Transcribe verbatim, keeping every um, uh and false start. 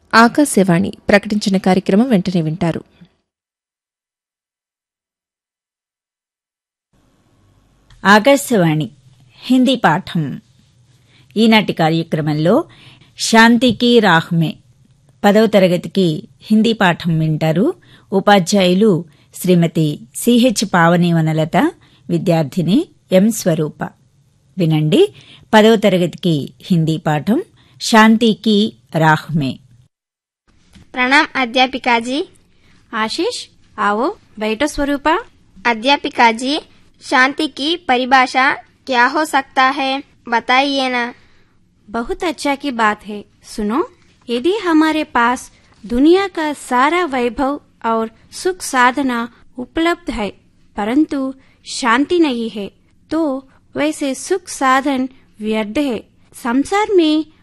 ఆకాశవాణి ప్రకటించిన కార్యక్రమం వెంటనే వింటారు. ఆకాశవాణి హిందీ పాఠం. ఈనాటి కార్యక్రమంలో శాంతికి రాహ్మే పదవ తరగతికి హిందీ పాఠం వింటారు. ఉపాధ్యాయులు శ్రీమతి సిహెచ్ పావని వనలత, విద్యార్థిని ఎం స్వరూప. వినండి పదవ తరగతికి హిందీ పాఠం శాంతికి రాహ్మే. प्रणाम अध्यापिका जी. आशीष आओ बैठो. स्वरूपा. अध्यापिका जी, शांति की परिभाषा क्या हो सकता है, बताइए ना. बहुत अच्छा की बात है. सुनो, यदि हमारे पास दुनिया का सारा वैभव और सुख साधना उपलब्ध है परंतु शांति नहीं है तो वैसे सुख साधन व्यर्थ है. संसार में